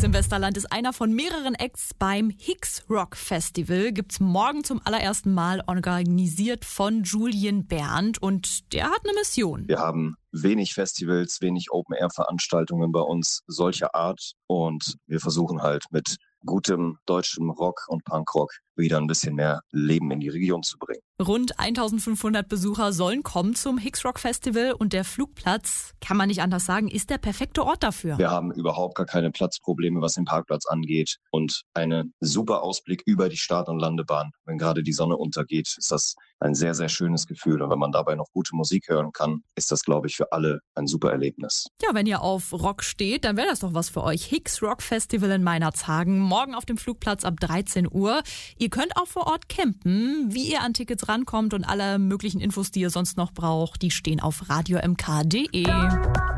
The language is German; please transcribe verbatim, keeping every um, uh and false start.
im Westerland ist einer von mehreren Acts beim Hicks Rock Festival. Gibt's morgen zum allerersten Mal, organisiert von Julian Berndt, und der hat eine Mission. Wir haben wenig Festivals, wenig Open-Air-Veranstaltungen bei uns solcher Art, und wir versuchen halt mit gutem deutschem Rock und Punkrock wieder ein bisschen mehr Leben in die Region zu bringen. Rund eintausendfünfhundert Besucher sollen kommen zum Hicks Rock Festival, und der Flugplatz, kann man nicht anders sagen, ist der perfekte Ort dafür. Wir haben überhaupt gar keine Platzprobleme, was den Parkplatz angeht, und einen super Ausblick über die Start- und Landebahn. Wenn gerade die Sonne untergeht, ist das ein sehr, sehr schönes Gefühl, und wenn man dabei noch gute Musik hören kann, ist das, glaube ich, für alle ein super Erlebnis. Ja, wenn ihr auf Rock steht, dann wäre das doch was für euch. Hicks Rock Festival in Meinerzhagen, morgen auf dem Flugplatz ab dreizehn Uhr. Ihr könnt auch vor Ort campen. Wie ihr an Tickets rankommt und alle möglichen Infos, die ihr sonst noch braucht, die stehen auf radio m k punkt d e.